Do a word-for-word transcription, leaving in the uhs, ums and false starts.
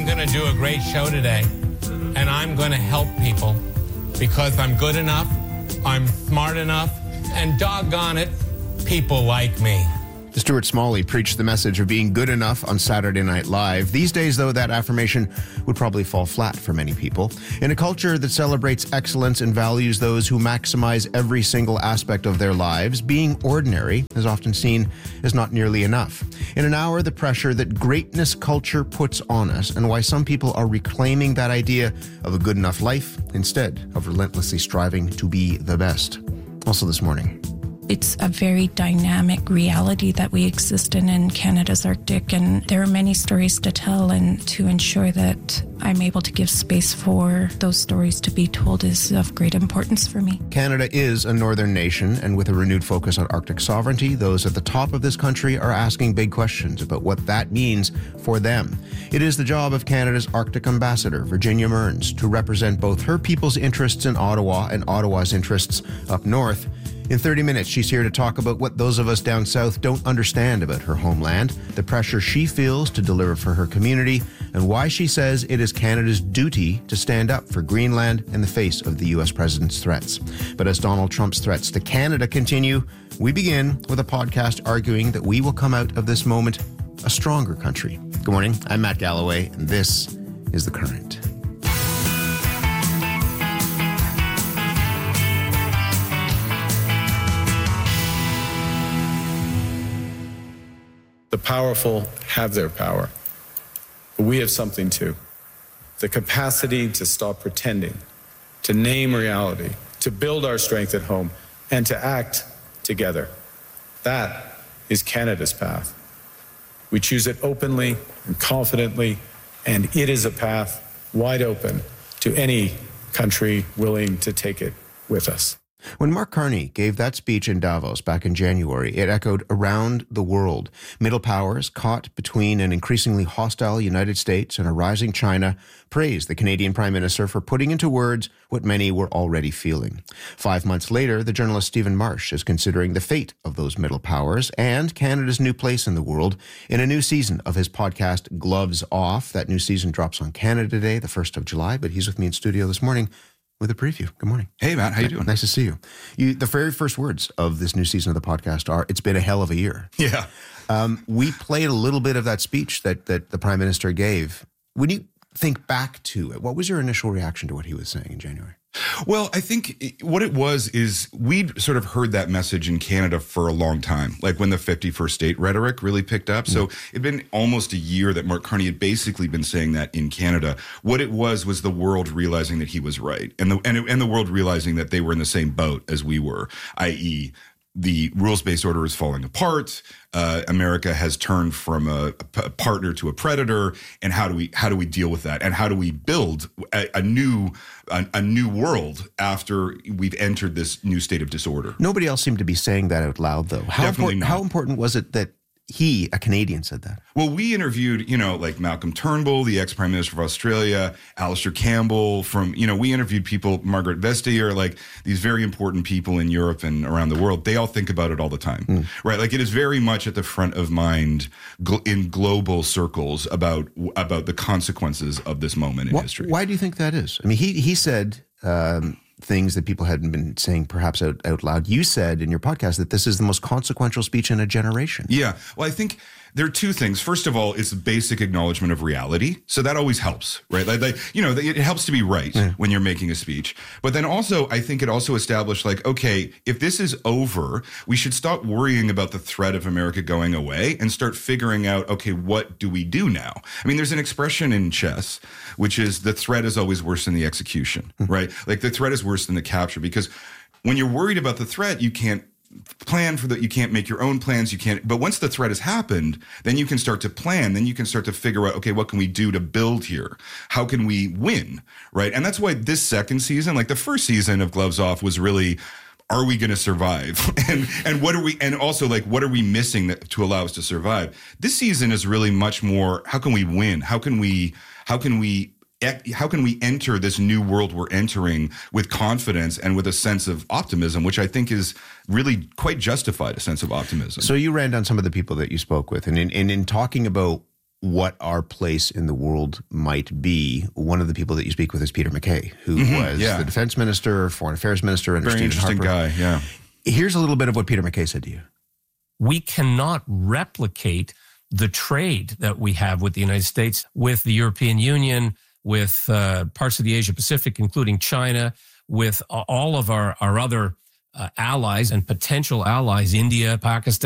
I'm going to do a great show today, and I'm going to help people because I'm good enough, I'm smart enough, and doggone it, people like me. Stuart Smalley preached the message of being good enough on Saturday Night Live. These days, though, that affirmation would probably fall flat for many people. In a culture that celebrates excellence and values those who maximize every single aspect of their lives, being ordinary is often seen as not nearly enough. In an hour, the pressure that greatness culture puts on us and why some people are reclaiming that idea of a good enough life instead of relentlessly striving to be the best. Also this morning. It's a very dynamic reality that we exist in in Canada's Arctic, and there are many stories to tell, and to ensure that I'm able to give space for those stories to be told is of great importance for me. Canada is a northern nation, and with a renewed focus on Arctic sovereignty, those at the top of this country are asking big questions about what that means for them. It is the job of Canada's Arctic ambassador, Virginia Mearns, to represent both her people's interests in Ottawa and Ottawa's interests up north. In thirty minutes, she's here to talk about what those of us down south don't understand about her homeland, the pressure she feels to deliver for her community, and why she says it is Canada's duty to stand up for Greenland in the face of the U S president's threats. But as Donald Trump's threats to Canada continue, we begin with a podcast arguing that we will come out of this moment a stronger country. Good morning, I'm Matt Galloway, and this is The Current. The powerful have their power, but we have something too. The capacity to stop pretending, to name reality, to build our strength at home, and to act together. That is Canada's path. We choose it openly and confidently, and it is a path wide open to any country willing to take it with us. When Mark Carney gave that speech in Davos back in January, it echoed around the world. Middle powers, caught between an increasingly hostile United States and a rising China, praised the Canadian Prime Minister for putting into words what many were already feeling. Five months later, the journalist Stephen Marsh is considering the fate of those middle powers and Canada's new place in the world in a new season of his podcast, Gloves Off. That new season drops on Canada Day, the first of July, but he's with me in studio this morning with a preview. Good morning. Hey, Matt. How you doing? Nice to see you. you. The very first words of this new season of the podcast are, it's been a hell of a year. Yeah. Um, we played a little bit of that speech that, that the Prime Minister gave. When you think back to it, what was your initial reaction to what he was saying in January? Well, I think what it was is we'd sort of heard that message in Canada for a long time, like when the fifty-first state rhetoric really picked up. Mm. So it'd been almost a year that Mark Carney had basically been saying that in Canada. What it was was the world realizing that he was right, and the and, and the world realizing that they were in the same boat as we were, that is, the rules-based order is falling apart. Uh, America has turned from a, a partner to a predator, and how do we how do we deal with that? And how do we build a, a new a, a new world after we've entered this new state of disorder? Nobody else seemed to be saying that out loud, though. How Definitely important, not. How important was it that he, a Canadian, said that? Well, we interviewed, you know, like Malcolm Turnbull, the ex-Prime Minister of Australia, Alistair Campbell from, you know, we interviewed people, Margaret Vestager, like these very important people in Europe and around the world. They all think about it all the time, mm. right? Like it is very much at the front of mind gl- in global circles about about the consequences of this moment in Wh- history. Why do you think that is? I mean, he, he said um, things that people hadn't been saying perhaps out, out loud. You said in your podcast that this is the most consequential speech in a generation. Yeah. Well, I think there are two things. First of all, it's the basic acknowledgement of reality. So that always helps, right? Like, like you know, it helps to be right yeah. when you're making a speech. But then also, I think it also established like, okay, if this is over, we should stop worrying about the threat of America going away and start figuring out, okay, what do we do now? I mean, there's an expression in chess, which is the threat is always worse than the execution, mm-hmm. right? Like the threat is worse than the capture, because when you're worried about the threat, you can't plan for that. You can't make your own plans. You can't. But once the threat has happened, then you can start to plan. Then you can start to figure out, okay, what can we do to build here? How can we win? Right. And that's why this second season, like the first season of Gloves Off, was really, are we going to survive? and and what are we? And also, like, what are we missing that, to allow us to survive? This season is really much more, how can we win? How can we? How can we? How can we enter this new world we're entering with confidence and with a sense of optimism, which I think is really quite justified, a sense of optimism. So you ran down some of the people that you spoke with, and in, in, in talking about what our place in the world might be, one of the people that you speak with is Peter MacKay, who Mhm, was yeah. the defense minister, foreign affairs minister under Very Stephen interesting Harper. guy, yeah. Here's a little bit of what Peter MacKay said to you. We cannot replicate the trade that we have with the United States, with the European Union, with uh, parts of the Asia Pacific, including China, with all of our, our other uh, allies and potential allies, India, Pakistan.